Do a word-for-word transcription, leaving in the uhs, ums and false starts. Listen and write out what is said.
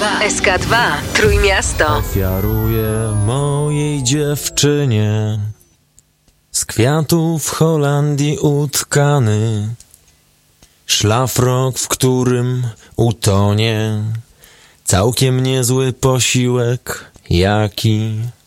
dwa. S K dwa. Trójmiasto. Ofiaruję mojej dziewczynie z kwiatów w Holandii utkany szlafrok, w którym utonie całkiem niezły posiłek, jaki